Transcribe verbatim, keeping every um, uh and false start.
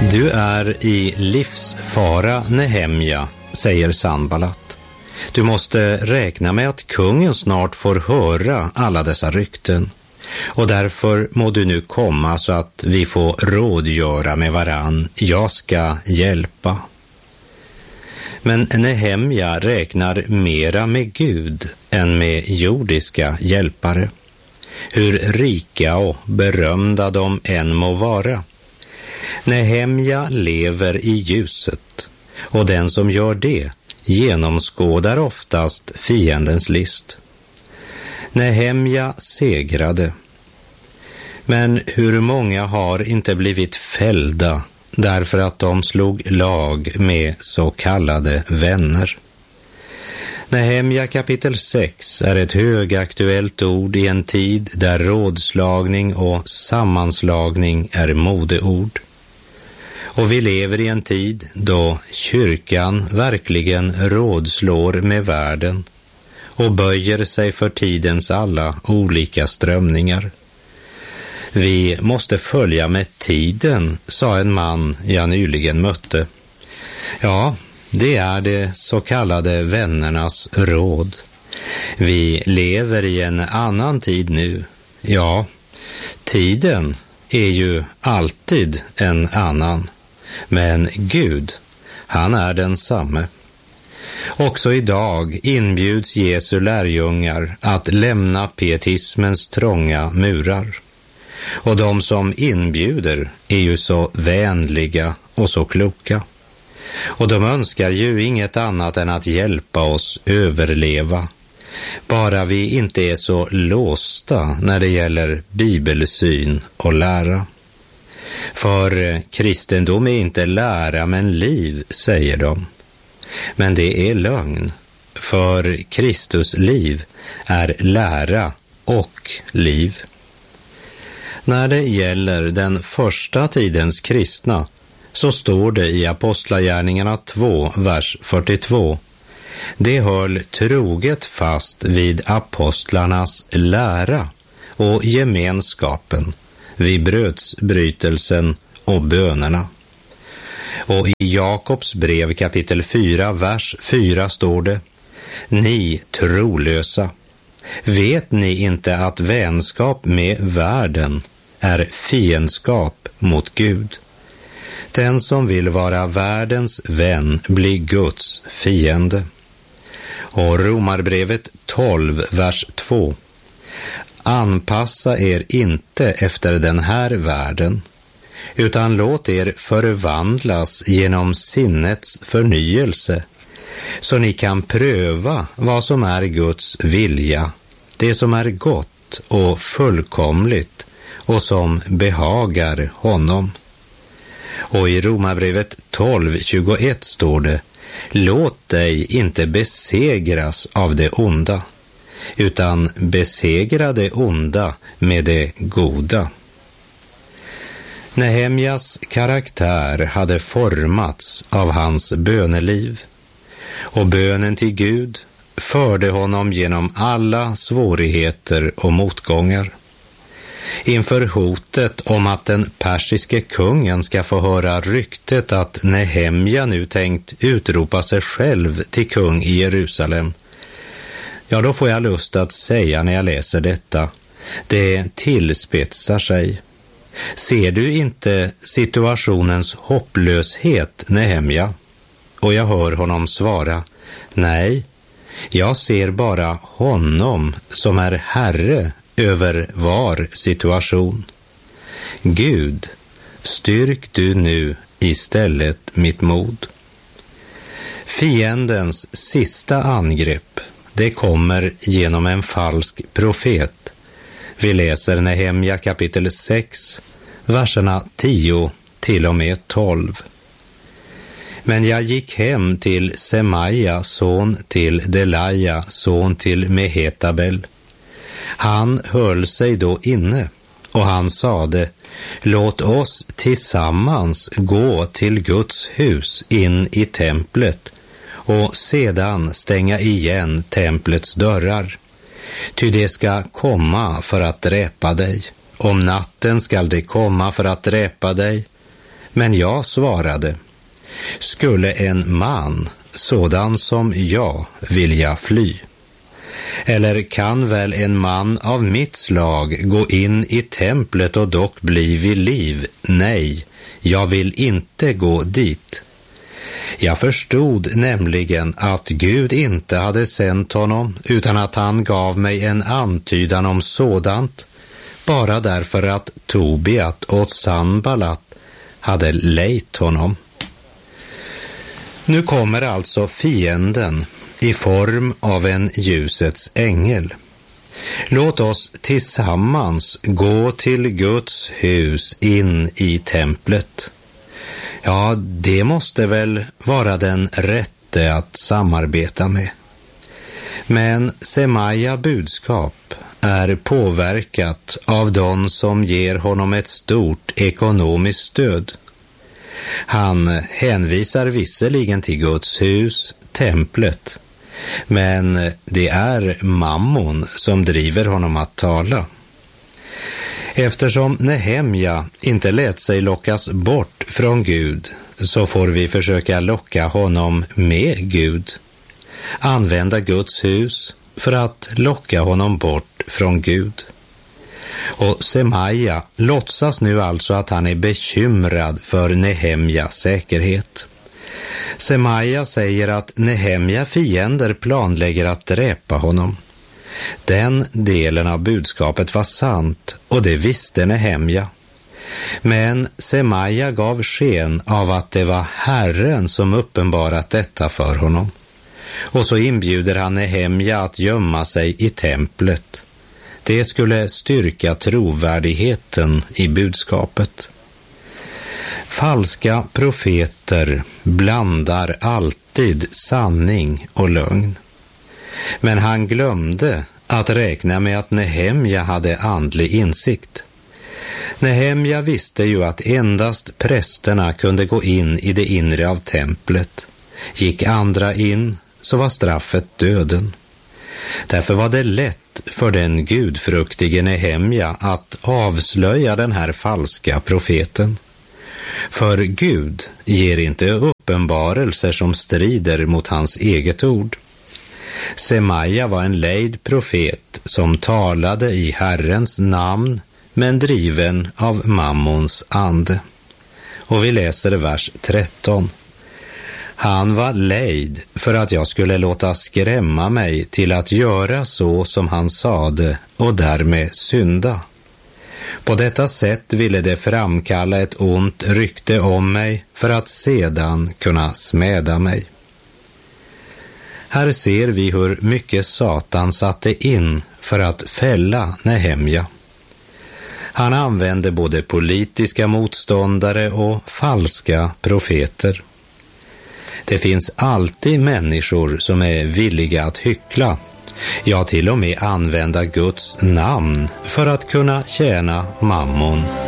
Du är i livsfara, Nehemja, säger Sanballat. Du måste räkna med att kungen snart får höra alla dessa rykten. Och därför må du nu komma så att vi får rådgöra med varann. Jag ska hjälpa. Men Nehemja räknar mera med Gud än med jordiska hjälpare. Hur rika och berömda de än må vara. Nehemja lever i ljuset, och den som gör det genomskådar oftast fiendens list. Nehemja segrade. Men hur många har inte blivit fällda därför att de slog lag med så kallade vänner? Nehemja kapitel sex är ett högaktuellt ord i en tid där rådslagning och sammanslagning är modeord. Och vi lever i en tid då kyrkan verkligen rådslår med världen och böjer sig för tidens alla olika strömningar. Vi måste följa med tiden, sa en man jag nyligen mötte. Ja, det är det så kallade vännernas råd. Vi lever i en annan tid nu. Ja, tiden är ju alltid en annan. Men Gud, han är densamme. Också idag inbjuds Jesu lärjungar att lämna pietismens trånga murar. Och de som inbjuder är ju så vänliga och så kloka. Och de önskar ju inget annat än att hjälpa oss överleva. Bara vi inte är så låsta när det gäller bibelsyn och lära. För kristendom är inte lära men liv, säger de. Men det är lögn. För Kristus liv är lära och liv. När det gäller den första tidens kristna så står det i Apostlagärningarna två, vers fyrtiotvå. Det höll troget fast vid apostlarnas lära och gemenskapen, vid brödsbrytelsen och bönerna. Och i Jakobs brev kapitel fyra, vers fyra står det: Ni trolösa, vet ni inte att vänskap med världen är fiendskap mot Gud? Den som vill vara världens vän blir Guds fiende. Och Romarbrevet tolv, vers två. Anpassa er inte efter den här världen, utan låt er förvandlas genom sinnets förnyelse, så ni kan pröva vad som är Guds vilja, det som är gott och fullkomligt och som behagar honom. Och i Romarbrevet tolv, tjugoett står det: Låt dig inte besegras av det onda, utan besegra det onda med det goda. Nehemjas karaktär hade formats av hans böneliv, och bönen till Gud förde honom genom alla svårigheter och motgångar. Inför hotet om att den persiske kungen ska få höra ryktet att Nehemja nu tänkt utropa sig själv till kung i Jerusalem, ja, då får jag lust att säga när jag läser detta: det tillspetsar sig. Ser du inte situationens hopplöshet, Nehemja? Och jag hör honom svara: nej, jag ser bara honom som är herre över var situation. Gud, styrk du nu istället mitt mod. Fiendens sista angrepp, det kommer genom en falsk profet. Vi läser Nehemja kapitel sex, verserna tio till och med tolv. Men jag gick hem till Semaja, son till Delaja, son till Mehetabel. Han höll sig då inne, och han sade: låt oss tillsammans gå till Guds hus in i templet och sedan stänga igen templets dörrar. Ty det ska komma för att dräpa dig. Om natten skall det komma för att dräpa dig. Men jag svarade: skulle en man, sådan som jag, vilja fly? Eller kan väl en man av mitt slag gå in i templet och dock bli vid liv? Nej, jag vill inte gå dit. Jag förstod nämligen att Gud inte hade sänt honom, utan att han gav mig en antydan om sådant, bara därför att Tobiat och Sanballat hade lejt honom. Nu kommer alltså fienden i form av en ljusets ängel. Låt oss tillsammans gå till Guds hus in i templet. Ja, det måste väl vara den rätte att samarbeta med. Men Semaja budskap är påverkat av de som ger honom ett stort ekonomiskt stöd. Han hänvisar visserligen till Guds hus, templet, men det är mammon som driver honom att tala. Eftersom Nehemja inte lät sig lockas bort från Gud, så får vi försöka locka honom med Gud. Använda Guds hus för att locka honom bort från Gud. Och Semaja låtsas nu alltså att han är bekymrad för Nehemjas säkerhet. Semaja säger att Nehemja fiender planlägger att dräpa honom. Den delen av budskapet var sant, och det visste Nehemja. Men Semaja gav sken av att det var Herren som uppenbarat detta för honom. Och så inbjuder han Nehemja att gömma sig i templet. Det skulle styrka trovärdigheten i budskapet. Falska profeter blandar alltid sanning och lögn. Men han glömde att räkna med att Nehemja hade andlig insikt. Nehemja visste ju att endast prästerna kunde gå in i det inre av templet. Gick andra in, så var straffet döden. Därför var det lätt för den gudfruktige Nehemja att avslöja den här falska profeten. För Gud ger inte uppenbarelser som strider mot hans eget ord. Semaja var en lejd profet som talade i Herrens namn, men driven av mammons ande. Och vi läser vers tretton. Han var lejd för att jag skulle låta skrämma mig till att göra så som han sade och därmed synda. På detta sätt ville det framkalla ett ont rykte om mig för att sedan kunna smäda mig. Här ser vi hur mycket Satan satte in för att fälla Nehemja. Han använde både politiska motståndare och falska profeter. Det finns alltid människor som är villiga att hyckla, ja till och med använda Guds namn för att kunna tjäna mammon.